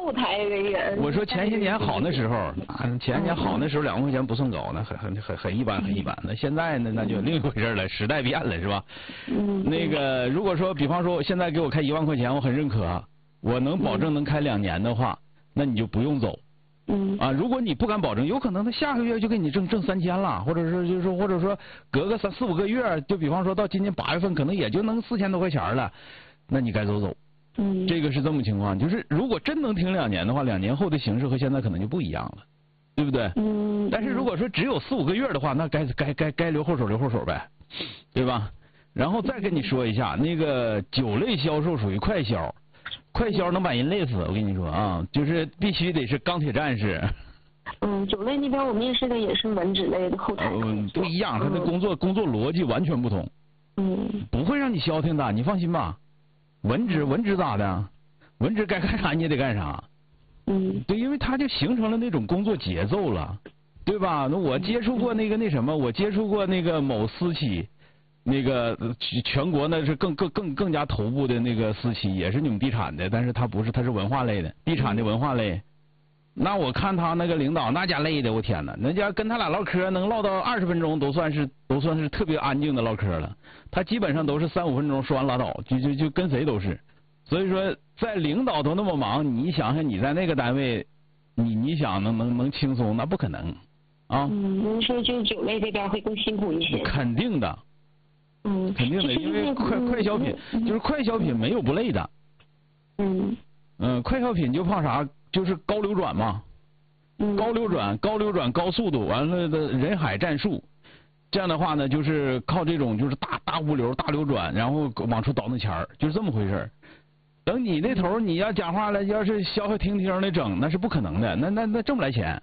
后台人员。 我说前些年好那时候，前些年好那时候2万块钱不算高，那很一般很一般。那现在呢，那就另一回事了，时代变了是吧？那个如果说比方说现在给我开1万块钱，我很认可，我能保证能开2年的话，那你就不用走。如果你不敢保证，有可能他下个月就给你挣3000了，或者是就是说，或者说隔个3、4、5个月，就比方说到今年8月份，可能也就能4000多块钱了，那你该走走。这个是这么情况，就是如果真能停2年的话，2年后的形势和现在可能就不一样了，对不对？但是如果说只有4、5个月的话，那该留后手呗，对吧？然后再跟你说一下，那个酒类销售属于快销。快销能把人累死，我跟你说啊，就是必须得是钢铁战士。 酒类那边我面试的也是文职类的后台。 不一样，他的工作逻辑完全不同。不会让你消停的，你放心吧。文职咋的？文职该干啥你也得干啥。对，因为他就形成了那种工作节奏了，对吧？那我接触过我接触过那个某私企。那个全国呢是更加头部的那个私企，也是你们地产的，但是他不是，他是文化类的，地产的文化类。那我看他那个领导那家累的，我天哪，那家跟他俩唠嗑能唠到20分钟，都算是特别安静的唠嗑了。他基本上都是3、5分钟说完拉倒，就跟谁都是。所以说，在领导都那么忙，你想想你在那个单位，你想能轻松，那不可能啊。 您说就酒类这边会更辛苦一些？ 肯定的。肯定的，因为快消品就是快消品没有不累的。快消品就怕啥？就是高流转嘛。高流转，高速度，完了的人海战术。这样的话呢，就是靠这种就是大物流、大流转，然后往出倒那钱儿，就是这么回事儿。等你那头你要讲话了，要是消消停停的整，那是不可能的，那挣不来钱。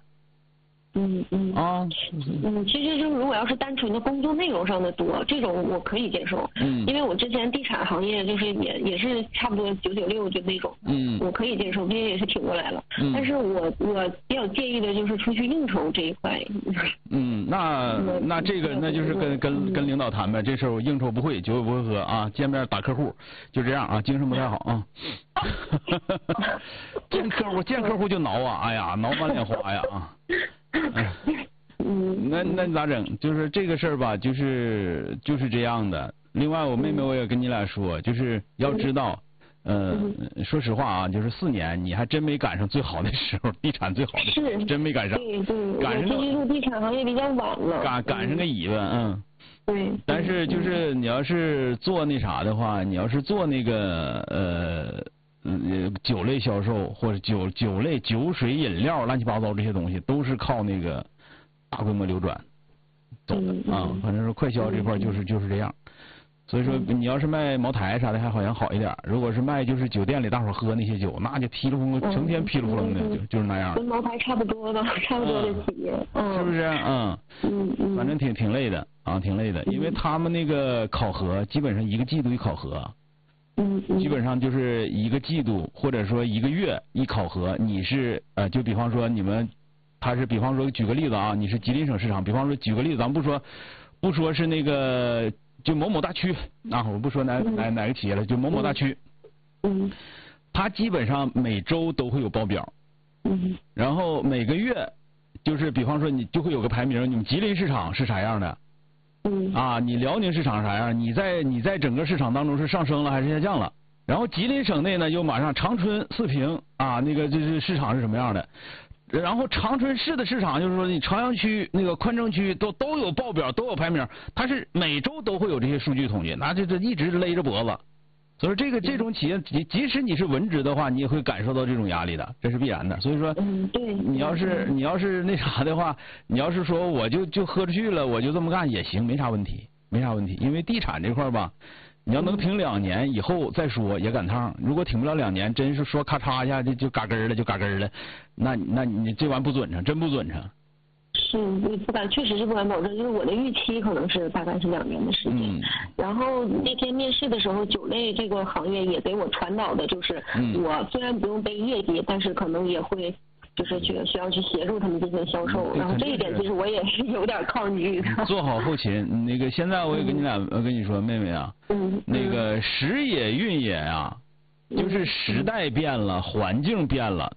其实就如果要是单纯的工作内容上的多，这种我可以接受。因为我之前地产行业就是也是差不多996就那种。我可以接受，毕竟也是挺过来了。但是我比较介意的就是出去应酬这一块。 那这个那就是跟领导谈呗，这事儿我应酬不会，酒也不会喝啊，见面打客户，就这样啊，精神不太好啊。见客户就挠啊，哎呀，挠满脸花呀啊。那咋整？就是这个事儿吧，就是这样的。另外，我妹妹我也跟你俩说，就是要知道，说实话啊，就是4年，你还真没赶上最好的时候，地产最好的时候，真没赶上。 对，赶上进入地产行业比较晚了。 赶上个尾巴， 对。 但是就是你要是做那啥的话，你要是做那个酒类销售或者酒类酒水饮料乱七八糟这些东西，都是靠那个大规模流转走的啊。反正是快销这块就是这样。所以说你要是卖茅台啥的还好像好一点，如果是卖就是酒店里大伙喝那些酒，那就噼里扑棱成天噼里扑棱的，就是那样。 跟茅台差不多的企业， 是不是？反正挺累的啊，挺累的，因为他们那个考核基本上1个季度一考核。基本上就是1个季度或者说1个月一考核，你是就比方说你们，他是比方说举个例子啊，你是吉林省市场，比方说举个例子，咱们不说是那个就某某大区啊，我不说哪个企业了，就某某大区，他基本上每周都会有报表，然后每个月就是比方说你就会有个排名，你们吉林市场是啥样的。你辽宁市场啥样？你在整个市场当中是上升了还是下降了？然后吉林省内呢，又马上长春、四平啊，那个就是市场是什么样的？然后长春市的市场就是说，你朝阳区、那个宽城区都有报表，都有排名，它是每周都会有这些数据统计，那这一直勒着脖子。所以说这种企业，即使你是文职的话，你也会感受到这种压力的，这是必然的。所以说，你要是那啥的话，你要是说我就喝出去了，我就这么干也行，没啥问题。因为地产这块吧，你要能挺2年以后再说也赶趟，如果挺不了2年，真是说咔嚓一下就嘎根了，那你这玩意不准成，真不准成。 是，不敢，确实是不敢保证。就是我的预期可能是大概是2年的时间。然后那天面试的时候，酒类这个行业也给我传导的就是，我虽然不用背业绩，但是可能也会就是需要去协助他们进行销售。然后这一点其实我也是有点抗拒的。 做好后勤，那个现在我也跟你说，妹妹啊，那个时也运也啊，就是时代变了，环境变了。